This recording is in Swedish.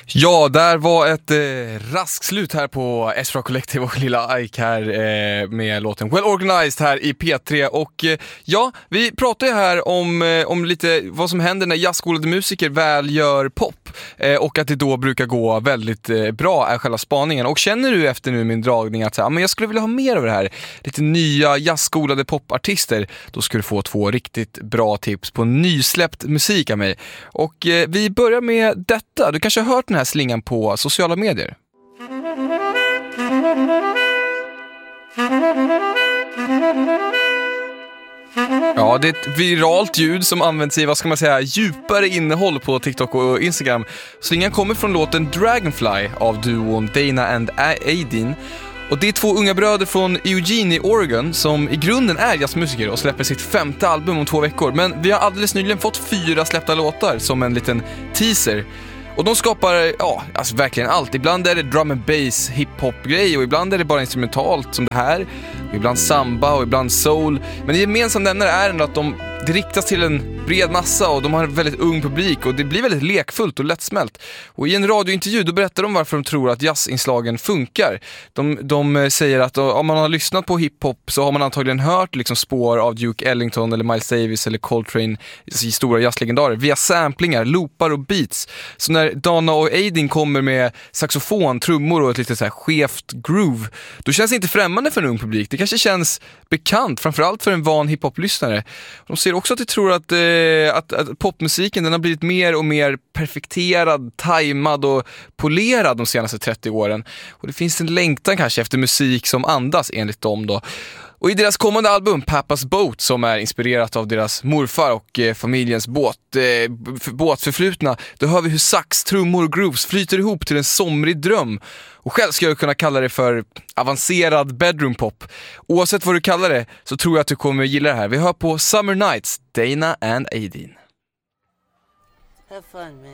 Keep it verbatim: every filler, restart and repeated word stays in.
Ja, där var ett eh, raskt slut här på Ezra Collective och Lilla Ike här eh, med låten Well Organized här i P tre. Och eh, ja, vi pratar ju här om, eh, om lite vad som händer när jazzskolade musiker väl gör pop eh, och att det då brukar gå väldigt eh, bra är själva spaningen. Och känner du efter nu min dragning att så här, men jag skulle vilja ha mer av det här, lite nya jazzskolade popartister, då ska du få två riktigt bra tips på nysläppt musik av mig. Och eh, vi börjar med detta. Du kanske har hört den här slingan på sociala medier. Ja, det är ett viralt ljud som används i, vad ska man säga, djupare innehåll på TikTok och Instagram. Slingan kommer från låten Dragonfly av duon Dana and Aideen. Och det är två unga bröder från Eugene i Oregon som i grunden är jazzmusiker och släpper sitt femte album om två veckor. Men vi har alldeles nyligen fått fyra släppta låtar som en liten teaser. Och de skapar, ja, alltså verkligen allt. Ibland är det drum and bass, hip-hop-grej och ibland är det bara instrumentalt som det här. Och ibland samba och ibland soul. Men det gemensamma nämnare är ändå att de, det riktas till en bred massa och de har en väldigt ung publik och det blir väldigt lekfullt och lättsmält. Och i en radiointervju då berättar de varför de tror att jazzinslagen funkar. De, de säger att om man har lyssnat på hiphop så har man antagligen hört liksom spår av Duke Ellington eller Miles Davis eller Coltrane, stora jazzlegendarer, via samplingar, loopar och beats. Så när Dana och Aideen kommer med saxofon, trummor och ett lite så här skevt groove, då känns det inte främmande för en ung publik. Det kanske känns bekant, framförallt för en van hiphop-lyssnare. De säger också att de tror att, eh, att, att popmusiken den har blivit mer och mer perfekterad, tajmad och polerad de senaste trettio åren. Och det finns en längtan kanske efter musik som andas enligt dem då. Och i deras kommande album Papa's Boat, som är inspirerat av deras morfar och eh, familjens båt, eh, båtförflutna, då hör vi hur sax, trummor och grooves flyter ihop till en somrig dröm. Och själv ska jag kunna kalla det för avancerad bedroom pop. Oavsett vad du kallar det så tror jag att du kommer gilla det här. Vi hör på Summer Nights, Dana and Aideen. Have fun, man.